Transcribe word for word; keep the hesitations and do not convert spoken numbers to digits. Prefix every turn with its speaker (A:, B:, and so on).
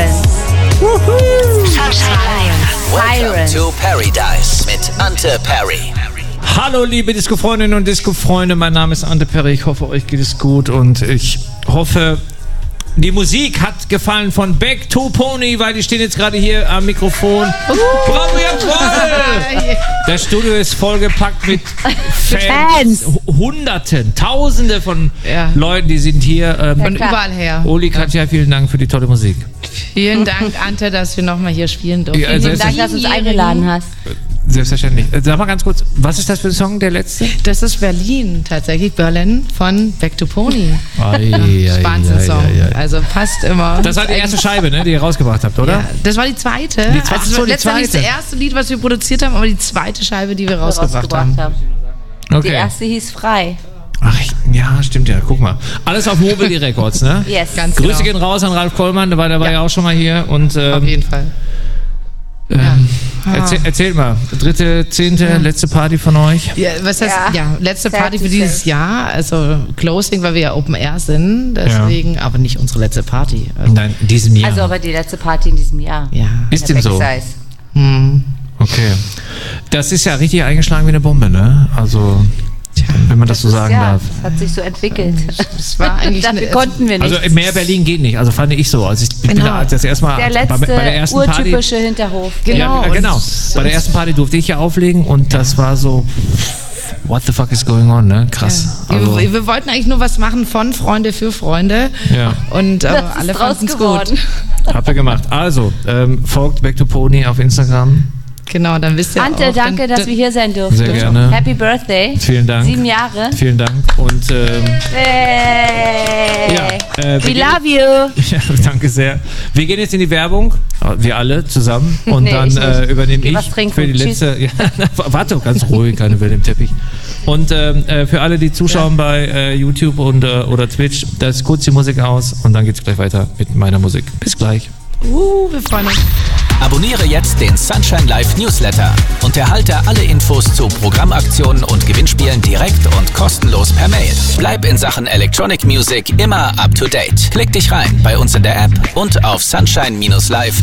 A: Sirens.
B: Welcome to Paradise mit Ante Perry.
C: Hallo liebe Disco-Freundinnen und Disco-Freunde, mein Name ist Ante Perry, ich hoffe euch geht es gut und ich hoffe, die Musik hat gefallen von Back to Pony, weil die stehen jetzt gerade hier am Mikrofon. Bravo, jawohl! Das Studio ist vollgepackt mit Fans. Fans. Hunderten, Tausende von ja. Leuten, die sind hier. Ähm,
D: von überall her.
C: Oli, Katja, vielen Dank für die tolle Musik.
D: Vielen Dank, Ante, dass wir nochmal hier spielen durften.
A: Ja, vielen Dank, dass du uns eingeladen hast.
C: Selbstverständlich. Sag mal ganz kurz, was ist das für ein Song, der letzte?
D: Das ist Berlin, tatsächlich. Berlin von Back to Pony.
C: Song.
D: Also passt immer.
C: Das war die erste Scheibe, ne, die ihr rausgebracht habt, oder?
D: Ja, das war die zweite.
C: Die zweite.
D: Also das war letztendlich das erste Lied, was wir produziert haben, aber die zweite Scheibe, die wir rausgebracht, rausgebracht haben. haben.
A: Okay. Die erste hieß Frei.
C: Ach, ja, stimmt ja. Guck mal. Alles auf Mobile Records, ne?
A: Yes.
C: Ganz Grüße genau. gehen raus an Ralf Kollmann, der war, der war ja. ja auch schon mal hier. Und, ähm,
D: auf jeden Fall.
C: Ähm, ja. erzähl, erzählt mal, dritte, zehnte, ja. letzte Party von euch?
D: Ja, was heißt, ja, ja letzte Party für dieses Jahr, also Closing, weil wir ja Open Air sind, deswegen, ja. aber nicht unsere letzte Party.
C: Also Nein, in diesem Jahr.
A: Also aber die letzte Party in diesem Jahr.
D: Ja.
C: Ist dem so?
D: Hm.
C: Okay. Das ist ja richtig eingeschlagen wie eine Bombe, ne? Also... wenn man das, das so sagen
A: ist, ja,
C: darf.
A: Das hat sich so entwickelt.
D: Das war eigentlich
A: Dafür
D: eine,
A: konnten wir nicht.
C: Also mehr Berlin geht nicht, also fand ich so. Also ich, ich
D: genau.
C: bin da das erste Mal
A: der letzte
C: bei, bei der ersten
A: urtypische
C: Party,
A: Hinterhof.
D: Genau.
C: Ja, genau. Bei der ersten Party durfte ich ja auflegen und das war so, what the fuck is going on, ne? Krass.
D: Ja.
C: Also,
D: wir, wir wollten eigentlich nur was machen von Freunde für Freunde.
C: Ja.
D: Und äh, alle fanden es gut.
C: Habt ihr gemacht. Also, ähm, folgt Back to Pony auf Instagram.
D: Genau, dann wisst ihr
A: Ante,
D: auch,
A: danke,
D: dann,
A: dass wir hier sein durften.
C: Sehr gerne.
A: Happy Birthday.
C: Vielen Dank.
A: Sieben Jahre.
C: Vielen Dank. Und ähm,
A: hey.
C: ja, äh,
A: we love you.
C: Ja, danke sehr. Wir gehen jetzt in die Werbung, wir alle zusammen. Und
A: nee,
C: dann
A: ich
C: äh, übernehme ich für die
A: Tschüss.
C: letzte. Ja, warte, ganz ruhig, keine Welle im Teppich. Und ähm, äh, für alle, die zuschauen ja. bei äh, YouTube und, äh, oder Twitch, da ist kurz die Musik aus und dann geht es gleich weiter mit meiner Musik. Bis gleich.
D: Uh, wir freuen uns.
B: Abonniere jetzt den Sunshine Live Newsletter und erhalte alle Infos zu Programmaktionen und Gewinnspielen direkt und kostenlos per Mail. Bleib in Sachen Electronic Music immer up to date. Klick dich rein bei uns in der App und auf sunshine Bindestrich live